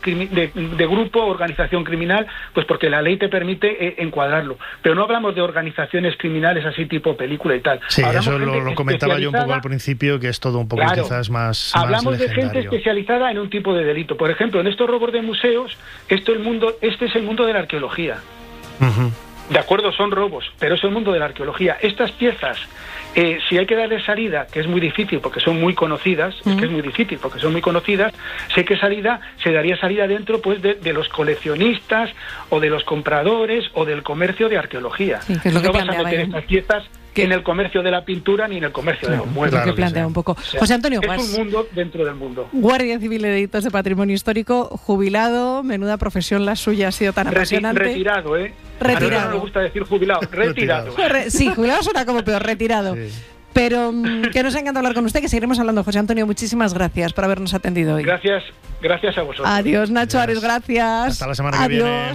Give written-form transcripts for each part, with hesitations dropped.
de grupo o organización criminal, pues porque la ley te permite encuadrarlo. Pero no hablamos de organizaciones criminales así tipo película y tal. Sí, eso lo comentaba yo un poco al principio, que es todo un poco quizás más hablamos legendario. De gente especializada en un tipo de delito. Por ejemplo, en estos robos de museos, este es el mundo de la arqueología. Uh-huh. De acuerdo, son robos, pero es el mundo de la arqueología. Estas piezas, si hay que darle salida, que es muy difícil porque son muy conocidas, sé que se daría salida dentro pues de los coleccionistas o de los compradores o del comercio de arqueología. Sí, que es lo que no vas a meter estas piezas en el comercio de la pintura ni en el comercio de los muebles. Claro, que plantea un poco. O sea, José Antonio Guas, es un mundo dentro del mundo. Guardia Civil de Delitos de Patrimonio Histórico, jubilado, menuda profesión la suya, ha sido tan apasionante. Retirado. Retirado. A mí no me gusta decir jubilado, retirado. Sí, jubilado suena como peor, retirado. Sí. Pero que nos ha encantado hablar con usted, que seguiremos hablando. José Antonio, muchísimas gracias por habernos atendido hoy. Gracias a vosotros. Adiós, Nacho Ares, gracias. Hasta la semana que viene.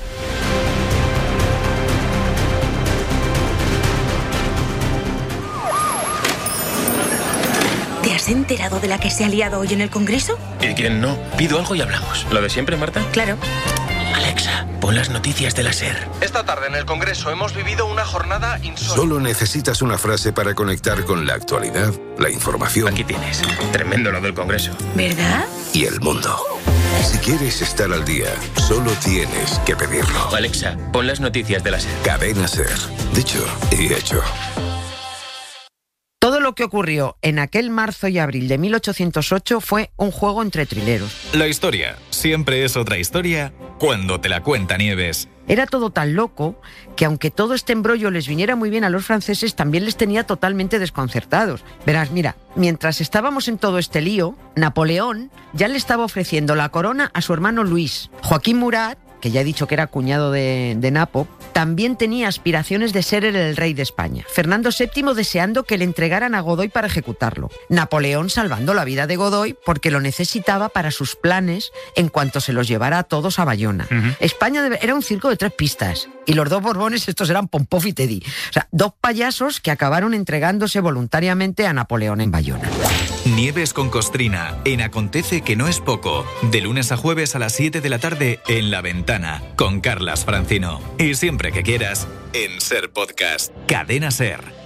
¿Te has enterado de la que se ha liado hoy en el Congreso? ¿Y quién no? Pido algo y hablamos. ¿Lo de siempre, Marta? Claro. Alexa, pon las noticias de la SER. Esta tarde en el Congreso hemos vivido una jornada insólita. Solo necesitas una frase para conectar con la actualidad, la información. Aquí tienes. Tremendo lo del Congreso. ¿Verdad? Y el mundo. Si quieres estar al día, solo tienes que pedirlo. Alexa, pon las noticias de la SER. Cadena SER. Dicho y hecho. Todo lo que ocurrió en aquel marzo y abril de 1808 fue un juego entre trileros. La historia siempre es otra historia cuando te la cuenta Nieves. Era todo tan loco que aunque todo este embrollo les viniera muy bien a los franceses, también les tenía totalmente desconcertados. Verás, mira, mientras estábamos en todo este lío, Napoleón ya le estaba ofreciendo la corona a su hermano Luis. Joaquín Murat, que ya he dicho que era cuñado de Napo, también tenía aspiraciones de ser el rey de España. Fernando VII deseando que le entregaran a Godoy para ejecutarlo. Napoleón salvando la vida de Godoy porque lo necesitaba para sus planes en cuanto se los llevara a todos a Bayona. Uh-huh. España era un circo de 3 pistas y los 2 Borbones estos eran Pompov y Teddy. O sea, 2 payasos que acabaron entregándose voluntariamente a Napoleón en Bayona. Nieves con Costrina, en Acontece que no es poco. De lunes a jueves a las 7 de la tarde en La Ventana, con Carlas Francino. Y siempre que quieras, en SER Podcast. Cadena SER.